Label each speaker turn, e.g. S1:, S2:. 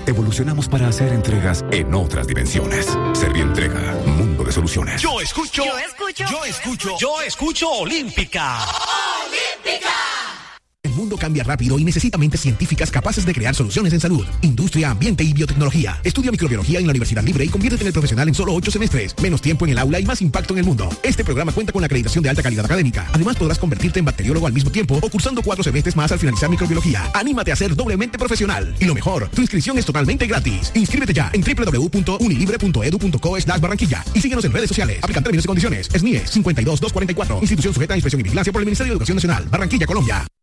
S1: evolucionamos para hacer entregas en otras dimensiones. Servientrega, mundo de soluciones.
S2: Yo escucho Olímpica.
S3: ¡Olímpica!
S4: El mundo cambia rápido y necesita mentes científicas capaces de crear soluciones en salud, industria, ambiente y biotecnología. Estudia microbiología en la Universidad Libre y conviértete en el profesional en solo 8 semestres. Menos tiempo en el aula y más impacto en el mundo. Este programa cuenta con la acreditación de alta calidad académica. Además, podrás convertirte en bacteriólogo al mismo tiempo o cursando 4 semestres más al finalizar microbiología. Anímate a ser doblemente profesional. Y lo mejor, tu inscripción es totalmente gratis. Inscríbete ya en www.unilibre.edu.co/Barranquilla y síguenos en redes sociales. Aplican términos y condiciones. SNIE 52244. Institución sujeta a inspección y vigilancia por el Ministerio de Educación Nacional. Barranquilla, Colombia.